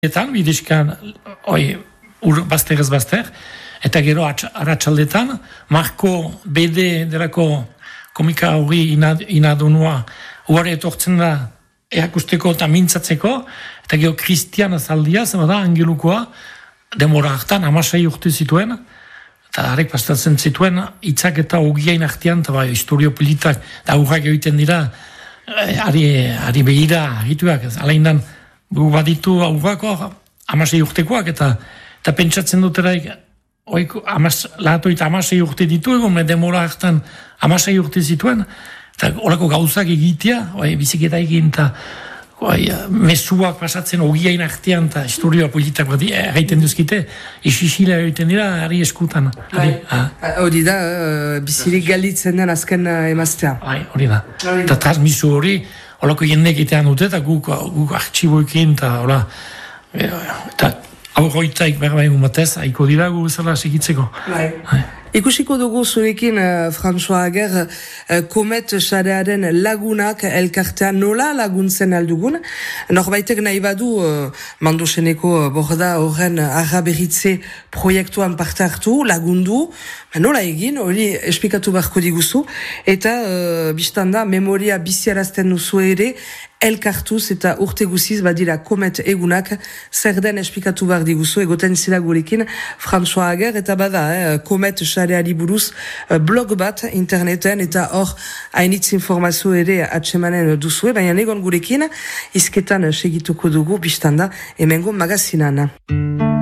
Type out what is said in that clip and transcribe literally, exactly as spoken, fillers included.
Etan, bidezkan, oi, ur bazter ez bazter, eta gero arratsaldetan, Marko B D delako komika hori inadunua, uare etortzen da erakusteko eta mintzatzeko, eta gero Kristian Azaldia, zema da, angelukoa, demora hartan, amasei urte zituen, eta harek pastatzen zituen, hitzak eta ogiain artean, eta bai, historio politak, eta aurrak egiten dira, ari, ari behira, agituak, alain dan, gu baditu aurrako, amasei urtekoak, eta, eta pentsatzen duteraik, oiko, amas, lahatoita amasei urte ditu, egon, demora hartan, amasei urte zituen, eta horako gauzak egitea, oi, biziketa egin, eta oi, mesuak pasatzen ogiain artean, eta historioa politak bat egiten duzkite, esisila egiten dira, ari eskutan. Hori da, bizirik galditzen den azken emaztea. Hori da. Eta transmiso hori, horako jende egitean dute, eta guk, guk artxiboekin, eta hola, eta aurroitaik berba egun batez, haiko dira gu bezala segitzeko. Ikusiko dugu zurekin, uh, François Ager, uh, Komet sarearen lagunak elkartean nola laguntzen aldugun. Norbaitek nahi badu, uh, Mandoseneko uh, borda horren arraberritze proiektuan parte hartu, lagundu, nola egin, hori esplikatu beharko diguzu, eta uh, biztanda memoria biziarazten duzu ere, elkartuz eta urte guziz badira Komet egunak, zer den esplikatu behar diguzu, egoten zira gurekin, François Ager, eta bada, eh, Komet sareari buruz, blog bat interneten, eta hor hainitz informazio ere atsemanen duzue, baina egon gurekin, izketan segituko dugu, biztanda, hemengo magazinan.